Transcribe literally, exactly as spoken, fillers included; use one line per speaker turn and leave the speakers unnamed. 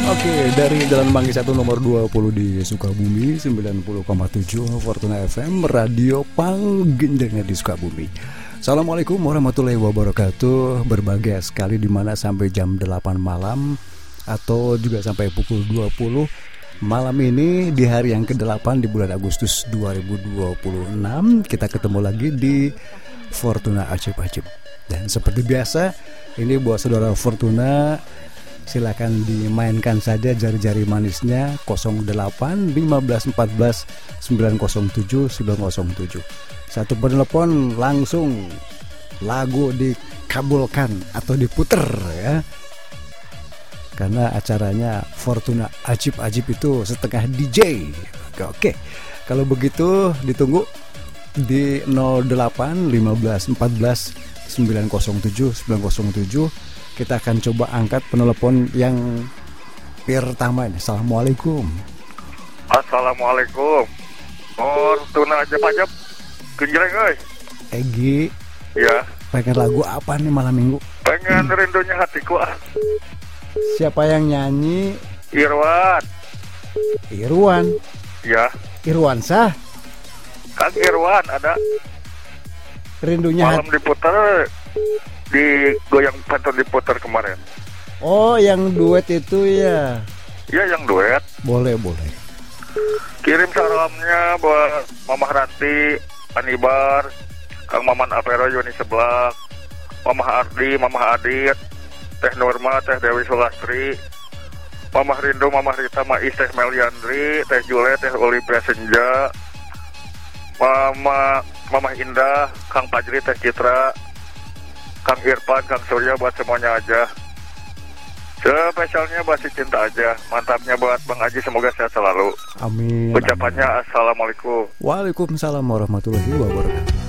Oke, dari Jalan Manggi satu nomor dua puluh di Sukabumi, sembilan puluh koma tujuh Fortuna F M, radio panggendengnya di Sukabumi. Assalamualaikum warahmatullahi wabarakatuh. Berbahagia sekali dimana sampai jam delapan malam atau juga sampai pukul dua puluh malam ini di hari yang kedelapan di bulan Agustus dua ribu dua puluh enam. Kita ketemu lagi di Fortuna Acip-Acip. Dan seperti biasa, ini buat saudara Fortuna, silakan dimainkan saja jari-jari manisnya nol delapan lima belas empat belas sembilan nol tujuh sembilan nol tujuh. Satu penelpon langsung lagu dikabulkan atau diputer ya. Karena acaranya Fortuna Ajib-Ajib itu setengah D J. Oke, oke. Kalau begitu ditunggu di nol delapan lima belas empat belas sembilan nol tujuh sembilan nol tujuh. Kita akan coba angkat penelepon yang pertama ini. Assalamualaikum.
Assalamualaikum. Fortuna Ajib-Ajib. Genjreng euy.
Egi.
Ya.
Pengen lagu apa nih malam minggu?
Pengen hmm. rindunya hatiku.
Siapa yang nyanyi?
Irwan.
Irwan.
Ya.
Irwan sah.
Kang Irwan ada.
Rindunya
malam hati... diputar. Di goyang pantun diputar kemarin.
Oh, yang duet itu ya?
Iya, yang duet.
Boleh, boleh.
Kirim salamnya buat Mamah Ranti, Anibar, Kang Maman Apero, Yuni Seblak, Mamah Ardi, Mamah Adit, Teh Nurma, Teh Dewi Sulastri, Mamah Rindu, Mamah Rita, Mais, Teh Meliandri, Teh Jule, Teh Olivia Senja, Mama Mamah Indah, Kang Pajri, Teh Citra, Kang Irfan, Kang Surya, buat semuanya aja. Spesialnya buat si Cinta aja. Mantapnya buat Bang Aji, semoga sehat selalu.
Amin.
Ucapannya
amin.
Assalamualaikum.
Waalaikumsalam warahmatullahi wabarakatuh.